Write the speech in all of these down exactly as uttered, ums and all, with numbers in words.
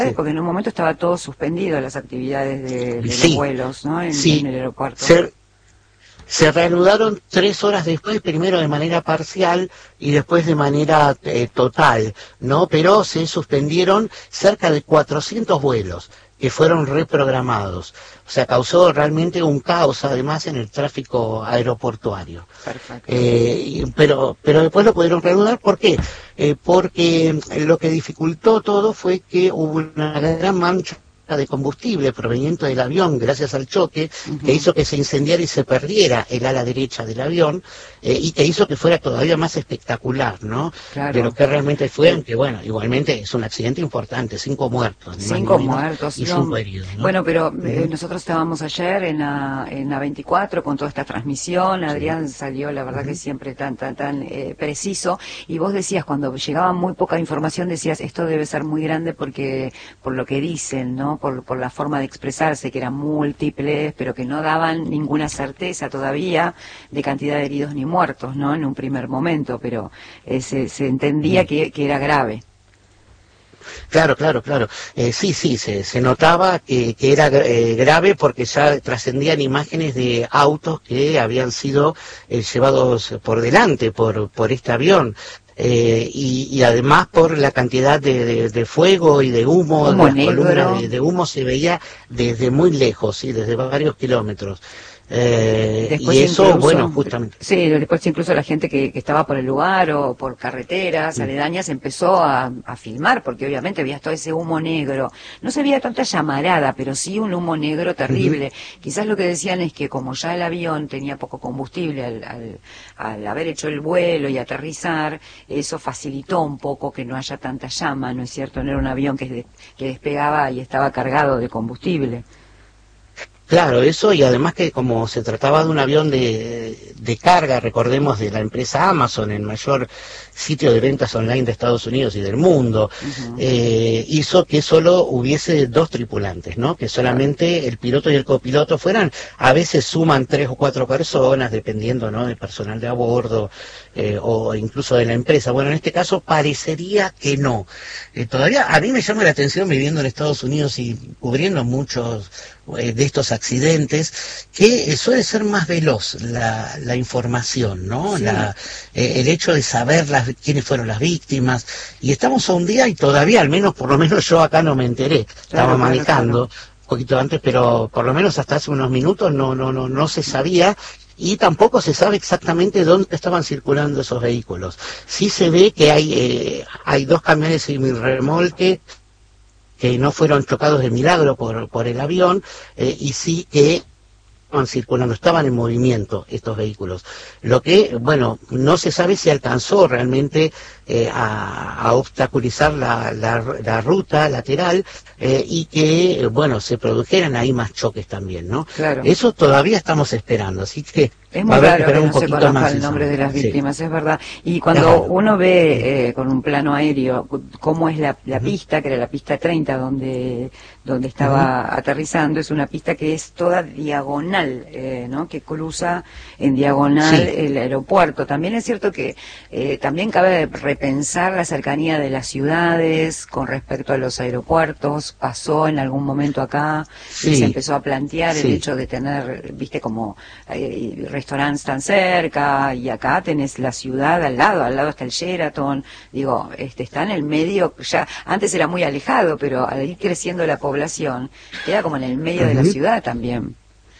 Sí. Porque en un momento estaba todo suspendido, las actividades de, de Sí, los vuelos, ¿no? En, sí. en el aeropuerto. Se, se reanudaron tres horas después, primero de manera parcial y después de manera eh, total, ¿no? Pero se suspendieron cerca de cuatrocientos vuelos que fueron reprogramados. O sea, causó realmente un caos, además, en el tráfico aeroportuario. Perfecto. Eh, y- pero, pero después lo pudieron reanudar. ¿Por qué? Eh, porque lo que dificultó todo fue que hubo una gran mancha de combustible proveniente del avión gracias al choque, Uh-huh. que hizo que se incendiara y se perdiera el ala derecha del avión, eh, y que hizo que fuera todavía más espectacular, ¿no? Claro. De lo que realmente fue, aunque bueno, igualmente es un accidente importante, cinco muertos, ni más Cinco ni menos, muertos. y No, cinco heridos, ¿no? bueno, pero eh, Ujú. nosotros estábamos ayer en la, en la veinticuatro con toda esta transmisión. Adrián salió, la verdad, Ujú. que siempre tan tan tan eh, preciso. Y vos decías, cuando llegaba muy poca información, decías, esto debe ser muy grande porque por lo que dicen, ¿no? Por, por la forma de expresarse, que eran múltiples, pero que no daban ninguna certeza todavía de cantidad de heridos ni muertos, ¿no? En un primer momento, pero eh, se, se entendía Ujú. que, que era grave. Claro, claro, claro. Eh, sí, sí, se, se notaba que, que era eh, grave porque ya trascendían imágenes de autos que habían sido eh, llevados por delante por, por este avión. Eh, y, y además por la cantidad de, de, de fuego y de humo, Humo las columnas negro. de, de humo se veía desde muy lejos, sí, desde varios kilómetros. Eh, Después y eso, incluso, bueno, justamente. sí, después incluso la gente que, que estaba por el lugar o por carreteras Mm. aledañas empezó a, a filmar, porque obviamente había todo ese humo negro. No se veía tanta llamarada, pero sí un humo negro terrible. Uh-huh. Quizás lo que decían es que como ya el avión tenía poco combustible al, al, al haber hecho el vuelo y aterrizar, eso facilitó un poco que no haya tanta llama, ¿no es cierto? No era un avión que, de, que despegaba y estaba cargado de combustible. Claro, eso, y además que como se trataba de un avión de, de carga, recordemos, de la empresa Amazon, el mayor sitio de ventas online de Estados Unidos y del mundo, uh-huh. eh, hizo que solo hubiese dos tripulantes, ¿no? Que solamente el piloto y el copiloto fueran. A veces suman tres o cuatro personas, dependiendo, ¿no?, del personal de a bordo, eh, o incluso de la empresa. Bueno, en este caso parecería que no. Eh, todavía a mí me llama la atención, viviendo en Estados Unidos y cubriendo muchos eh, de estos accidentes, que eh, suele ser más veloz la, la información, ¿no? Sí. La, eh, el hecho de saber las, quiénes fueron las víctimas, y estamos a un día y todavía, al menos, por lo menos yo acá no me enteré, claro, estaba claro, manejando claro. un poquito antes, pero por lo menos hasta hace unos minutos no, no, no, no se sabía. Y tampoco se sabe exactamente dónde estaban circulando esos vehículos. Sí se ve que hay, eh, hay dos camiones semi-remolque que no fueron chocados de milagro por, por el avión, eh, y sí que estaban circulando, estaban en movimiento estos vehículos. Lo que, bueno, no se sabe si alcanzó realmente eh, a, a obstaculizar la, la, la ruta lateral, eh, y que, bueno, se produjeran ahí más choques también, ¿no? Claro. Eso todavía estamos esperando, así que es muy raro que no se conozca el nombre de las víctimas, sí. Es verdad. Y cuando claro. uno ve eh, con un plano aéreo cómo es la, la uh-huh. pista, que era la pista treinta donde donde estaba uh-huh. aterrizando, es una pista que es toda diagonal, eh, ¿no? Que cruza en diagonal sí. el aeropuerto. También es cierto que eh, también cabe repensar la cercanía de las ciudades con respecto a los aeropuertos. Pasó en algún momento acá sí. y se empezó a plantear sí. el hecho de tener, viste, como eh, restaurantes tan cerca, y acá tenés la ciudad al lado, al lado está el Sheraton, digo, este está en el medio, ya antes era muy alejado, pero al ir creciendo la población, queda como en el medio uh-huh. de la ciudad también.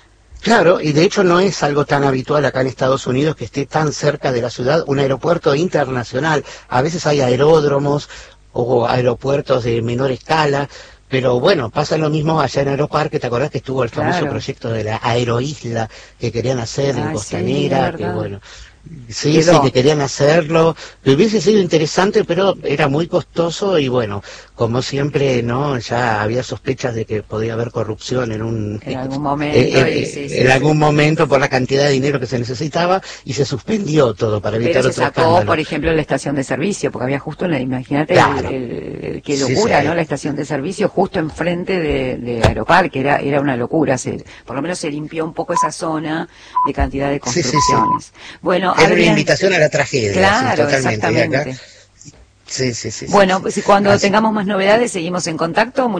Claro, y de hecho no es algo tan habitual acá en Estados Unidos que esté tan cerca de la ciudad un aeropuerto internacional. A veces hay aeródromos o aeropuertos de menor escala, pero bueno, pasa lo mismo allá en Aeroparque. ¿Te acordás que estuvo el famoso claro. proyecto de la aeroisla que querían hacer Ay, en Costanera? Sí, que bueno, sí, Quedó. sí, que querían hacerlo, que hubiese sido interesante, pero era muy costoso y bueno, como siempre, ¿no? Ya había sospechas de que podía haber corrupción en un en algún momento, eh, eh, sí, sí, en sí, algún sí. momento por la cantidad de dinero que se necesitaba, y se suspendió todo para evitar pero se otro sacó, escándalo. Por ejemplo, la estación de servicio, porque había justo, en la, imagínate, claro. el, el, el, qué locura, sí, sí. ¿no? La estación de servicio justo enfrente de, de Aeroparque, era era una locura. Se, por lo menos se limpió un poco esa zona de cantidad de construcciones. Sí, sí, sí. Bueno, era Adrián, una invitación a la tragedia. Claro, sí, exactamente. Sí, sí, sí. Bueno, sí. pues cuando Así. tengamos más novedades seguimos en contacto.